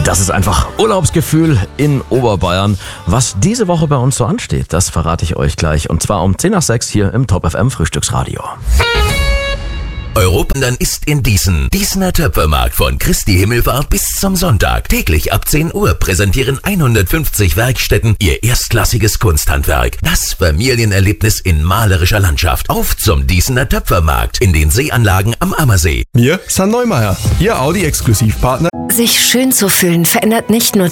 Das ist einfach Urlaubsgefühl in Oberbayern. Was diese Woche bei uns so ansteht, das verrate ich euch gleich. Und zwar um 10 nach 6 hier im Top FM Frühstücksradio. Europendern ist in Diesen. Diesener Töpfermarkt von Christi Himmelfahrt bis zum Sonntag. Täglich ab 10 Uhr präsentieren 150 Werkstätten ihr erstklassiges Kunsthandwerk. Das Familienerlebnis in malerischer Landschaft. Auf zum Diesener Töpfermarkt in den Seeanlagen am Ammersee. Wir sind Neumeier, Ihr Audi-Exklusivpartner. Sich schön zu fühlen verändert nicht nur